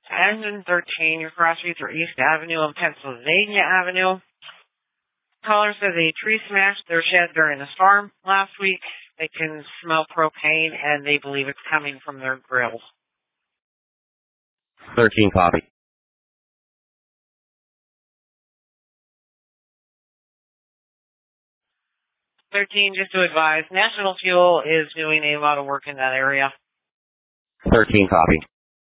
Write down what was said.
And in 13, your cross streets are East Avenue and Pennsylvania Avenue. Caller says a tree smashed their shed during a storm last week. They can smell propane, and they believe it's coming from their grill. 13 copy. 13, just to advise, National Fuel is doing a lot of work in that area. 13 copy.